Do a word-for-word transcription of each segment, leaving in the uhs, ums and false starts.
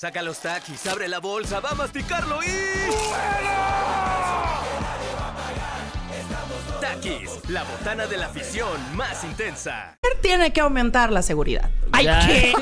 Saca los Takis, abre la bolsa, va a masticarlo y... Takis, la botana de la afición más intensa. Tiene que aumentar la seguridad. ¡Ay, Ya. qué!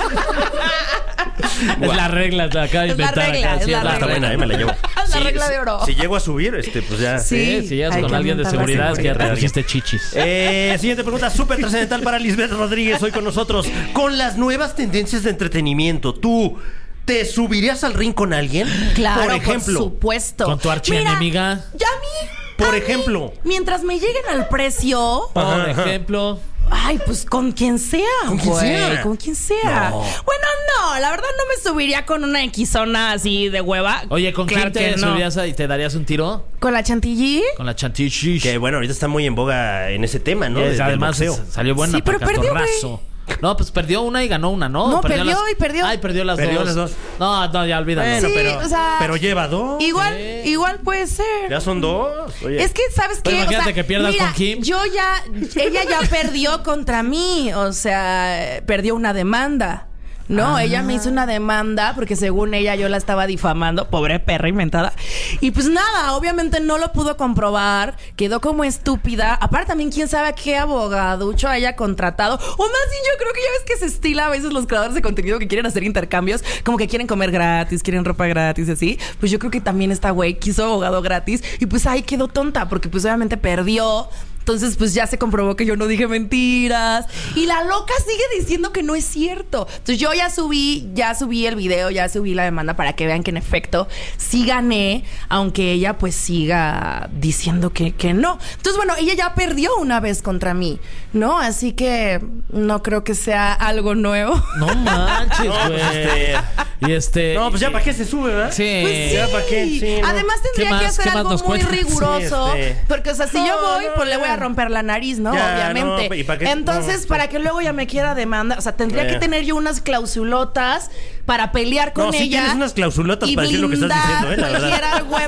Es la regla de acá Es la inventar regla, acá. es Sí, la es la Está regla. buena, eh, me la llevo. Es la regla de oro. Si, si llego a subir, este, pues ya. Sí. Sí, si llegas hay con que alguien de aumentar la seguridad es que ya seguridad. recogiste chichis. Eh, siguiente pregunta, súper trascendental para Lisbeth Rodríguez, hoy con nosotros. Con las nuevas tendencias de entretenimiento, ¿tú te subirías al ring con alguien? Claro, por ejemplo. por supuesto. Con tu archienemiga. Mira, ya a mí... Por a mí, ejemplo. mientras me lleguen al precio... Por Ajá, ajá. ejemplo. Ay, pues con quien sea, Con quien güey, sea. con quien sea. No. Bueno, no, la verdad no me subiría con una Xona así de hueva. Oye, ¿con Claro quién te que no. subirías a- y te darías un tiro? ¿Con la chantilly? Con la chantilly. Que bueno, ahorita está muy en boga en ese tema, ¿no? Y Del- del además boxeo. s- salió buena. Sí, pero para perdió, catorrazo. No, pues perdió una y ganó una, ¿no? No, perdió y perdió. Ay, perdió las Perdió dos. las dos. No, no, ya olvídalo. Bueno, Sí, pero, o sea, pero lleva dos. Igual, Sí. igual puede ser. Ya son dos. Oye. Es que, ¿sabes Pero qué? imagínate que pierdas mira, con Kim. Yo ya, ella ya perdió contra mí. O sea, perdió una demanda. No, Ah. ella me hizo una demanda porque según ella yo la estaba difamando, pobre perra inventada. Y pues nada, obviamente no lo pudo comprobar, quedó como estúpida. Aparte también quién sabe a qué abogaducho haya contratado. O más bien yo creo que ya ves que se estila a veces los creadores de contenido que quieren hacer intercambios, como que quieren comer gratis, quieren ropa gratis y así. Pues yo creo que también esta güey quiso abogado gratis y pues ahí quedó tonta porque pues obviamente perdió. Entonces, pues ya se comprobó que yo no dije mentiras. Y la loca sigue diciendo que no es cierto. Entonces, yo ya subí, ya subí el video, ya subí la demanda para que vean que en efecto sí gané, aunque ella pues siga diciendo que, que no. Entonces, bueno, ella ya perdió una vez contra mí, ¿no? Así que no creo que sea algo nuevo. No manches, No, güey. pues, este- Y este. No, pues ya para qué se sube, ¿verdad? Sí. Pues sí. Ya para qué, sí, no. Además tendría ¿Qué que más? hacer ¿Qué más algo nos muy cuentas? riguroso. Sí, este. Porque, o sea, si No, yo voy, no, pues le ya. voy a romper la nariz, ¿no? Ya, Obviamente. no, ¿y para qué? Entonces, No. para que luego ya me quiera demandar, o sea, tendría Eh. que tener yo unas clausulotas para pelear con No, sí ella. tienes unas clausulotas y para decir lo que estás blindar diciendo, ¿eh? La verdad. cualquier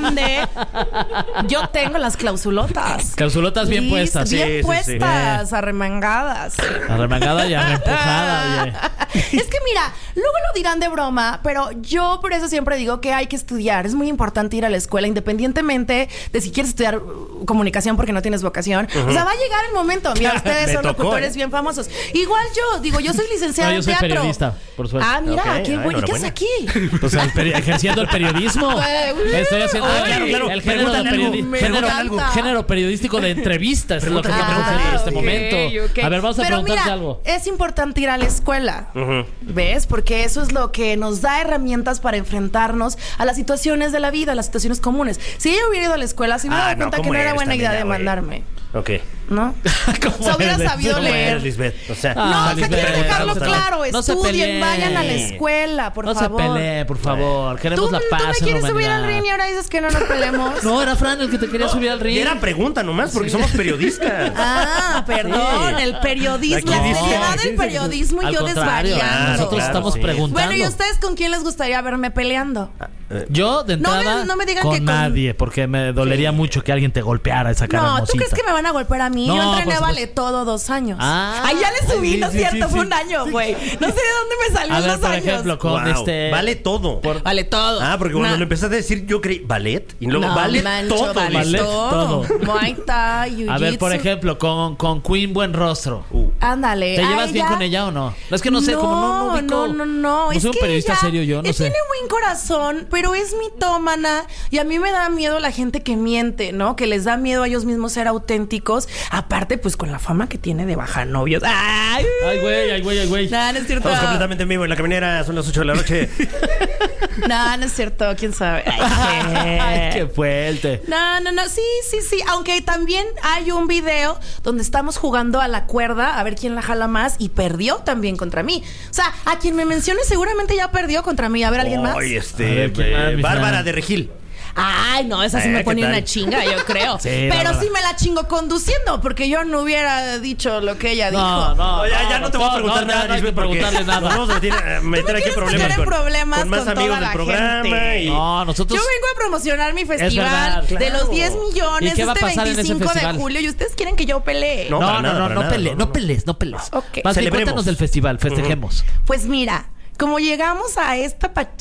argüende. Yo tengo las clausulotas. Clausulotas bien Listo, puestas. Bien Sí, sí, sí. puestas, arremangadas. Arremangada y arrempujada, oye. Es que mira, luego lo dirán de broma, pero yo por eso siempre digo que hay que estudiar. Es muy importante ir a la escuela, independientemente de si quieres estudiar uh, comunicación porque no tienes vocación. O sea, va a llegar el momento. Mira, ustedes Me son tocó, locutores ¿eh? bien famosos. Igual yo, digo, yo soy licenciada No, yo en soy teatro. periodista, por suerte. Ah, mira, Ok, qué ah, bueno. ¿Y qué haces enhorabuena. aquí? O sea, el peri- ejerciendo el periodismo. Güey, Estoy haciendo oye, el- claro, claro, el género, de pregúntale algo, periodi- me género, encanta. género periodístico de entrevistas. Es lo que hay que Pregúntale, preguntar en este ok, momento. ok. A ver, vamos a Pero preguntarte mira, algo. es importante ir a la escuela. Ujú. ¿Ves? Porque eso es lo que nos da herramientas para enfrentarnos a las situaciones de la vida, a las situaciones comunes. Si ella hubiera ido a la escuela, se hubiera Ah, dado cuenta no, que ¿cómo no era eres buena también, idea ya, güey? demandarme, Ok. ¿no? ¿Cómo O sea, hubiera eres? sabido ¿Cómo leer. eres, Lisbeth? O sea, Ah, No, o sea, Lisbeth, quiero dejarlo no se claro. peleen. No se Estudien, peleen. vayan a la escuela, por No favor. se pelee, por favor. Queremos ¿Tú, la tú paz. me en la quieres subir al humanidad. ring y ahora dices que no nos peleemos. No, era Fran el que te quería subir al ring. y era pregunta nomás, porque somos periodistas. Ah, perdón, Sí. el periodismo, Aquí la dice- seriedad aquí del dice- periodismo y Al yo contrario, desvariando. nosotros Claro, estamos sí. preguntando. Bueno, ¿y ustedes con quién les gustaría verme peleando? Yo, de No me- entrada, no me digan con que con- nadie, porque me dolería mucho que alguien te golpeara esa cara No, ¿tú hermosita. crees que me van a golpear a mí? No, Yo por entrené supuesto. vale todo dos años. Ah. Ay, ya le subí, Ay, ¿no es sí, cierto? sí, Fue sí. un año, güey. No sé de dónde me salió A ver, los por años. ejemplo, con Wow, este... Vale todo. Vale todo. Ah, porque cuando Na- lo empezaste a decir, yo creí, ¿ballet? Y luego, No, vale mancho, todo. vale Ballet, todo. todo. Muay Thai, A ver, jiu-jitsu. por ejemplo, con, con Queen Buen Rostro. Uh, Ándale. ¿Te a llevas bien ella- con ella o no? No, es que no sé, como no, no ubico. No, no, no. No es soy un que periodista ella, serio yo, no eh, sé. Tiene buen corazón, pero es mitómana. Y a mí me da miedo la gente que miente, ¿no? Que les da miedo a ellos mismos ser auténticos. Aparte, pues con la fama que tiene de bajar novios. ¡Ay! Ay, güey, ay, güey, ay, güey. No, no es cierto. estamos completamente en vivo en la caminera, son las ocho de la noche. No, no es cierto. ¿Quién sabe? Ay, Ay, qué- qué fuerte. No, no, no, sí, sí, sí. Aunque también hay un video donde estamos jugando a la cuerda a ver quién la jala más y perdió también contra mí. O sea, a quien me mencione seguramente ya perdió contra mí. A ver, ¿alguien más? Ay, A este, ver, ¿quién más, eh, mi Bárbara Fran? de Regil. Ay, no, esa sí Eh, me ¿qué pone tal? una chinga, yo creo. Sí, Pero Bárbara. sí me la chingo conduciendo, porque yo no hubiera dicho lo que ella No, dijo. no, No, ya, ya no te voy a preguntar no, nada, no, no hay que Lisbeth, porque preguntarle nada. nos vamos a meter, a meter aquí quieres problemas, meter en con, problemas con más con amigos toda del la programa. gente. Y, No, nosotros... Yo vengo a promocionar mi festival verdad, de claro. los diez millones ¿Y qué va a este pasar en ese veinticinco de festival? julio y ustedes quieren que yo pelee. No, No, para no, nada, no, para no nada, pelees, no, no no. pelees, no pelees. Ok. Más bien, Celebremos. cuéntanos del festival, festejemos. Pues mira, como llegamos a esta